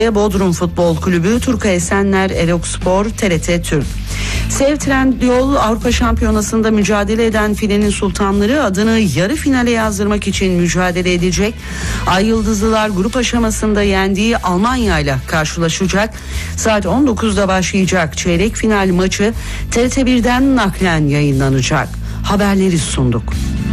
Bodrum Futbol Kulübü, Turka Esenler, Erokspor, TRT Türk. Sev Trendyol Avrupa Şampiyonası'nda mücadele eden filenin sultanları adını yarı finale yazdırmak için mücadele edecek. Ay Yıldızlılar grup aşamasında yendiği Almanya ile karşılaşacak. Saat 19'da başlayacak çeyrek final maçı TRT1'den naklen yayınlanacak. Haberleri sunduk.